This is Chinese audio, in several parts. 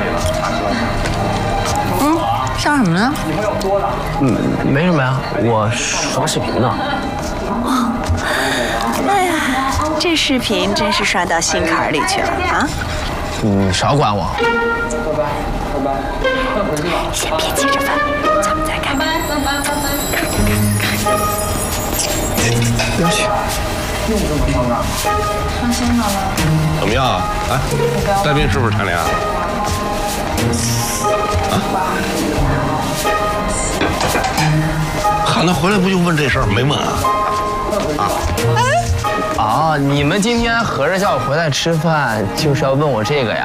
笑什么呢？ 没什么呀，我刷视频呢。 哎呀，这视频真是刷到心坎里去了啊！ 你少管我。 先别急着翻，咱们再看看。 不要去。 用这么伤感吗？ 伤心好了。 怎么样啊？哎，戴斌是不是谈恋爱？喊他回来不就问这事儿没问啊？ 啊，你们今天合着叫我回来吃饭，就是要问我这个呀？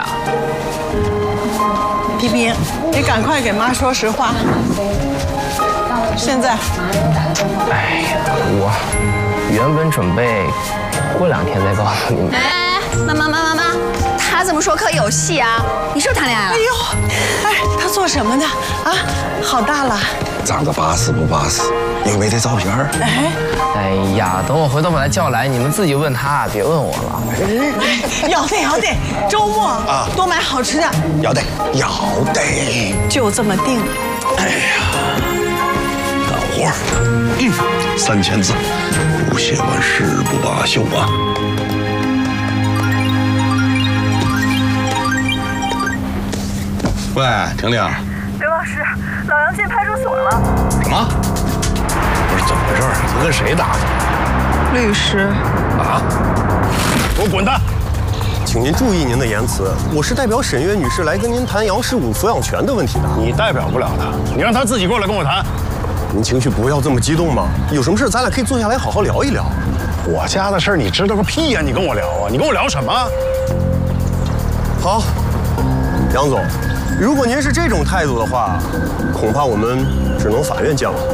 皮皮，你赶快给妈说实话。现在。 哎呀，我原本准备过2天再告诉你们。 哎，妈，他这么说可有戏啊！你是不是谈恋爱了？ 哎呦，哎，他做什么呢？啊，好大了。 长得巴适不巴适？有没得照片？ 哎呀，等我回头把他叫来，你们自己问他，别问我了。 要得，周末啊，多买好吃的。 要得。 就这么定了。 哎呀，干活，3000字，不写完誓不罢休啊！ 喂，婷婷。 刘老师，老杨进派出所了。 什么？不是怎么回事？他跟谁打的？ 律师。 啊！给我滚蛋！ 请您注意您的言辞，我是代表沈月女士来跟您谈杨氏5抚养权的问题的。 你代表不了他，你让他自己过来跟我谈。 您情绪不要这么激动嘛，有什么事咱俩可以坐下来好好聊一聊。 我家的事你知道个屁呀！你跟我聊啊？你跟我聊什么？ 好，杨总，如果您是这种态度的话，恐怕我们只能法院见了。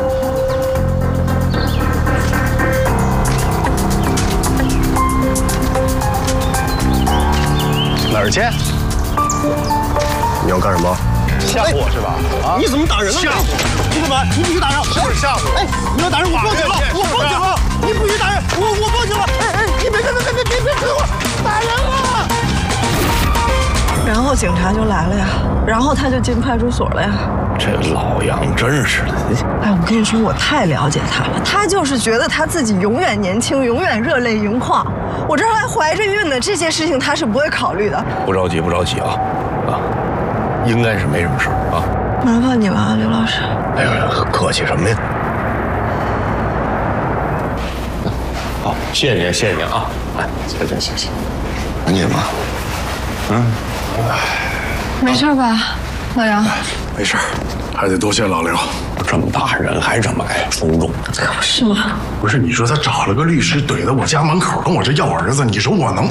哪儿见？ 你要干什么？ 吓唬我是吧？啊！ 你怎么打人了？ 吓唬我！ 你干嘛？你不许打人！ 就是吓唬我！ 哎，你要打人，我报警了！我报警了！你不许打人！我报警了！哎，你别推我！打人了！ 然后警察就来了呀，然后他就进派出所了呀。 这老杨真是的！ 哎，我跟你说，我太了解他了，他就是觉得他自己永远年轻，永远热泪盈眶。我这还怀着孕呢，这些事情他是不会考虑的。 不着急啊，应该是没什么事啊。 麻烦你了啊，刘老师。 哎呀，客气什么呀？好，谢谢你啊！哎，行， 赶紧吧。 没事吧，老杨？ 没事，还得多谢老刘。这么大人还这么爱冲动， 可不是吗？ 不是，你说他找了个律师怼到我家门口跟我这要儿子，你说我能？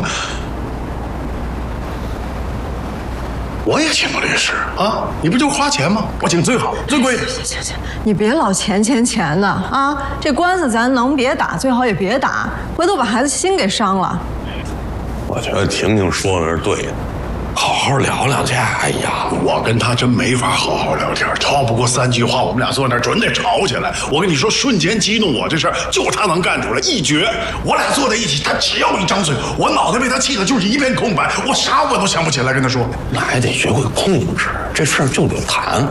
我也请个律师啊！你不就花钱吗？我请最好最贵的。 行，你别老钱的啊！这官司咱能别打，最好也别打，回头把孩子心给伤了。 我觉得婷婷说的是对的，好好聊聊去。哎呀，我跟他真没法好好聊天，超不过3句话，我们俩坐那儿准得吵起来。我跟你说，瞬间激怒我这事儿，就他能干出来，一绝。我俩坐在一起，他只要一张嘴，我脑袋被他气的就是一片空白，我啥我都想不起来跟他说。那还得学会控制，这事儿就得谈。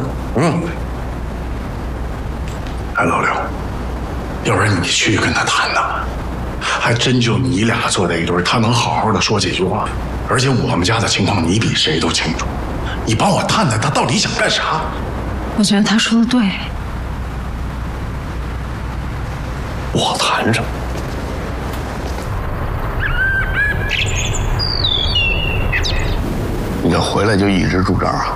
哎，老刘，要不然你去跟他谈谈。还真就你俩坐在一堆，他能好好的说几句话。而且我们家的情况你比谁都清楚，你帮我探探他到底想干啥。 我觉得他说的对。 我谈什么？你要回来就一直住这儿啊？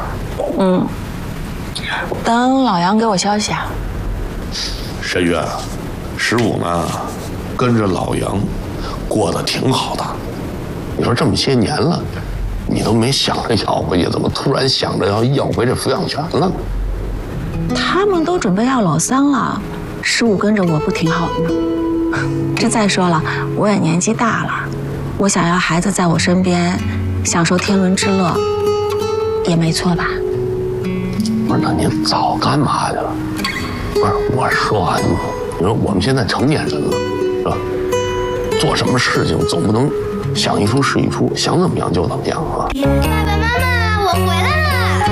等老杨给我消息啊。 沈月，15呢，跟着老杨过得挺好的。你说这么些年了，你都没想着要回去，怎么突然想着要回这抚养权了？ 他们都准备要老3了，15跟着我不挺好的吗？这再说了，我也年纪大了，我想要孩子在我身边，享受天伦之乐，也没错吧？ 不是，那您早干嘛去了？不是，我说啊，你说我们现在成年人了，是吧？做什么事情总不能想一出是一出，想怎么样就怎么样啊！ 爸爸妈妈，我回来了。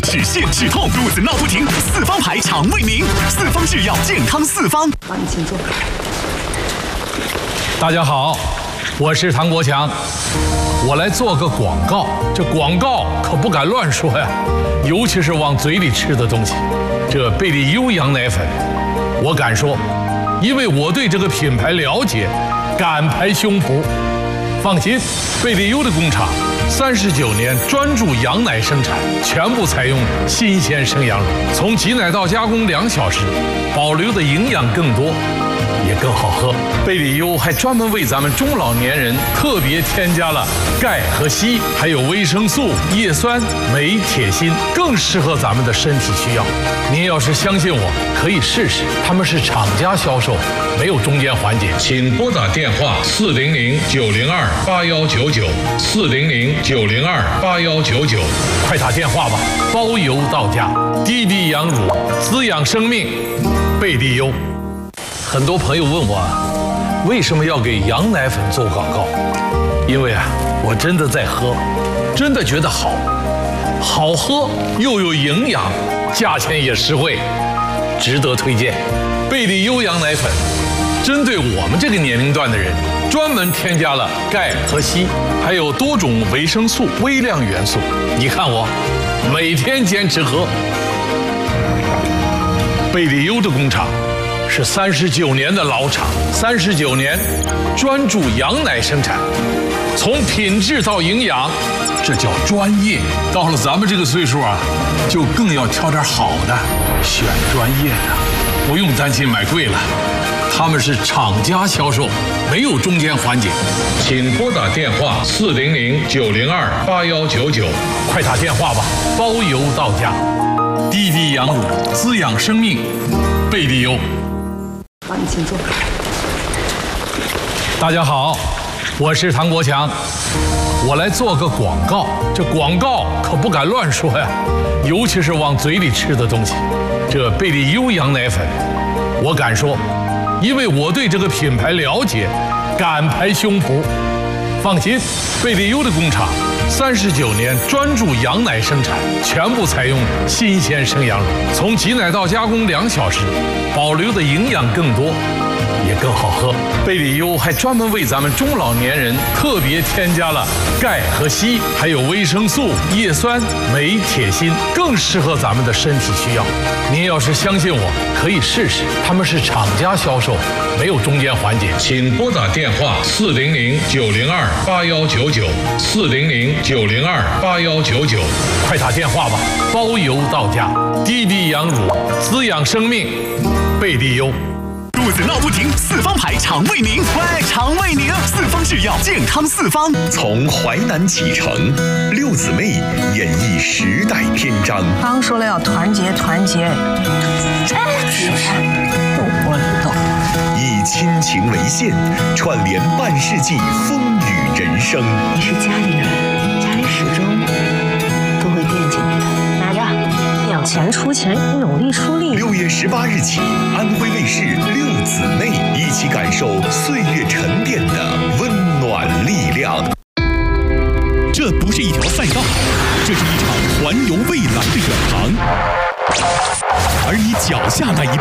止泻止痛，肚子闹不停，四方牌肠胃宁，四方制药健康四方。 帮你请坐。 大家好，我是唐国强，我来做个广告。这广告可不敢乱说呀，尤其是往嘴里吃的东西。这贝利优羊奶粉，我敢说，因为我对这个品牌了解，敢拍胸脯。放心，贝利优的工厂39年专注羊奶生产，全部采用新鲜生羊乳，从挤奶到加工2小时，保留的营养更多，也更好喝。贝利优还专门为咱们中老年人特别添加了钙和硒，还有维生素、叶酸、镁、铁、锌，更适合咱们的身体需要。您要是相信我，可以试试，他们是厂家销售，没有中间环节。请拨打电话400-902-8199，400-902-8199，快打电话吧，包邮到家。滴滴羊乳，滋养生命，贝利优。很多朋友问我，为什么要给羊奶粉做广告？因为我真的在喝，真的觉得好喝又有营养，价钱也实惠，值得推荐。贝利优羊奶粉针对我们这个年龄段的人，专门添加了钙和硒，还有多种维生素、微量元素。你看我每天坚持喝。贝利优的工厂是39年的老厂，39年专注羊奶生产，从品质到营养，这叫专业。到了咱们这个岁数就更要挑点好的，选专业的，不用担心买贵了。他们是厂家销售，没有中间环节。请拨打电话400-902-8199，快打电话吧，包邮到家。滴滴羊乳，滋养生命，贝利优。 帮你请坐。 大家好，我是唐国强，我来做个广告。这广告可不敢乱说呀，尤其是往嘴里吃的东西。这贝利优羊奶粉，我敢说，因为我对这个品牌了解，敢拍胸脯。放心，贝利优的工厂39年专注羊奶生产，全部采用新鲜生羊乳，从挤奶到加工2小时，保留的营养更多，也更好喝。贝利优还专门为咱们中老年人特别添加了钙和硒，还有维生素、叶酸、镁、铁、锌，更适合咱们的身体需要。您要是相信我，可以试试，他们是厂家销售，没有中间环节。请拨打电话400-902-8199，400-902-8199，快打电话吧，包邮到家。滴滴羊乳，滋养生命，贝利优。 肚子闹不停，四方牌肠胃宁，肠胃宁，四方制药健康四方。 从淮南启程，六姊妹演绎时代篇章。 刚说了要团结，我懂。 以亲情为线，串联半世纪风雨人生。 你是家里人，家里始终都会惦记你的。拿着，要钱出钱，努力出力。 6月18日起，安徽卫视六姊妹一起感受岁月沉淀的温暖力量。 这不是一条赛道，这是一场环游未来的远航，而你脚下那一